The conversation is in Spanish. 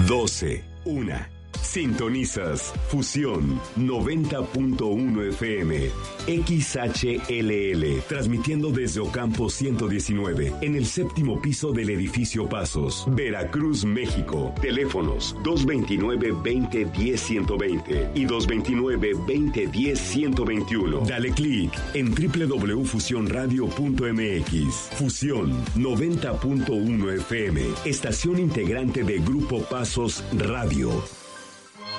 12, 1. Sintonizas Fusión 90.1 FM, XHLL, transmitiendo desde Ocampo 119, en el séptimo piso del edificio Pasos, Veracruz, México. Teléfonos 229-2010-120 y 229-2010-121. Dale clic en www.fusionradio.mx. Fusión 90.1 FM, estación integrante de Grupo Pasos Radio.